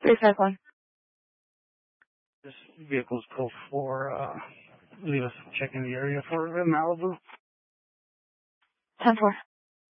351. This vehicle's code for, leave us checking the area for Malibu. 10-4.